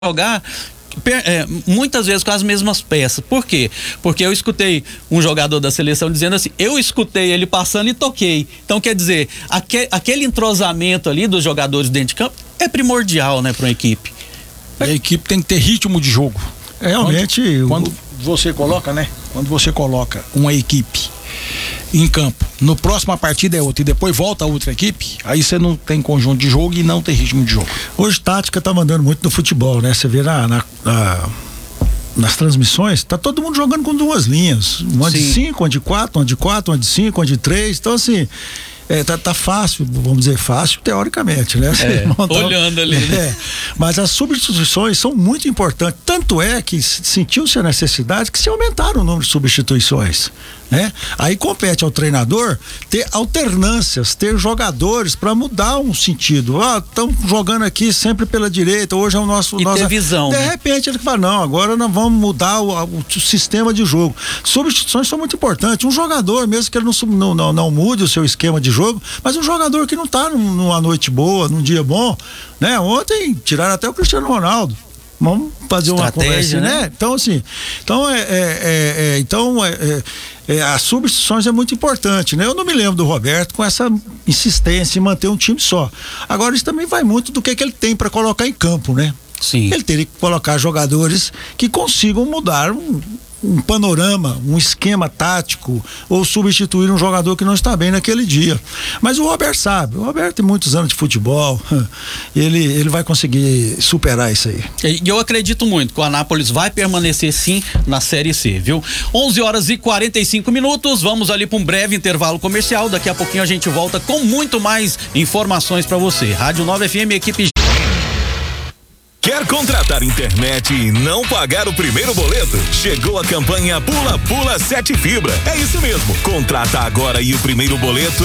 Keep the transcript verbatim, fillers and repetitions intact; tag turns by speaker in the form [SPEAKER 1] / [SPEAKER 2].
[SPEAKER 1] jogar é, muitas vezes com as mesmas peças. Por quê? Porque eu escutei um jogador da seleção dizendo assim, eu escutei ele passando e toquei. Então quer dizer, aquele, aquele entrosamento ali dos jogadores dentro de campo é primordial, né, para uma equipe.
[SPEAKER 2] A equipe tem que ter ritmo de jogo.
[SPEAKER 3] Realmente,
[SPEAKER 2] quando, quando você coloca, né? Quando você coloca uma equipe em campo, no próxima partida é outra e depois volta a outra equipe, aí você não tem conjunto de jogo e não tem ritmo de jogo.
[SPEAKER 3] Hoje tática tá mandando muito no futebol, né? Você vê na, na, na nas transmissões, tá todo mundo jogando com duas linhas, uma Sim. de cinco, uma de quatro, uma de quatro, uma de cinco, uma de três, então assim É, tá, tá fácil, vamos dizer fácil teoricamente, né?
[SPEAKER 1] É, olhando ali, né?
[SPEAKER 3] É, mas as substituições são muito importantes, tanto é que sentiu-se a necessidade que se aumentaram o número de substituições, né? Aí compete ao treinador ter alternâncias, ter jogadores para mudar um sentido. Ah, estamos jogando aqui sempre pela direita, hoje é o nosso...
[SPEAKER 1] E
[SPEAKER 3] nossa...
[SPEAKER 1] ter visão,
[SPEAKER 3] De
[SPEAKER 1] né?
[SPEAKER 3] repente ele fala, não, agora nós vamos mudar o, o, o sistema de jogo. Substituições são muito importantes. Um jogador, mesmo que ele não, não, não, não mude o seu esquema de jogo, mas um jogador que não tá num, numa noite boa, num dia bom, né? Ontem tiraram até o Cristiano Ronaldo. Vamos fazer uma conversa, né? né? Então, assim, então, é, é, é, então é, é, é, as substituições é muito importante, né? Eu não me lembro do Roberto com essa insistência em manter um time só. Agora, isso também vai muito do que, que ele tem para colocar em campo, né?
[SPEAKER 1] Sim.
[SPEAKER 3] Ele teria que colocar jogadores que consigam mudar um, um panorama, um esquema tático, ou substituir um jogador que não está bem naquele dia. Mas o Roberto sabe, o Roberto tem muitos anos de futebol, ele, ele vai conseguir superar isso aí.
[SPEAKER 1] E eu acredito muito que o Anápolis vai permanecer sim na Série C, viu? onze horas e quarenta e cinco minutos, vamos ali para um breve intervalo comercial, daqui a pouquinho a gente volta com muito mais informações para você. Rádio nove F M, equipe...
[SPEAKER 4] Quer contratar internet e não pagar o primeiro boleto? Chegou a campanha Pula Pula Sete Fibra. É isso mesmo. Contrata agora e o primeiro boleto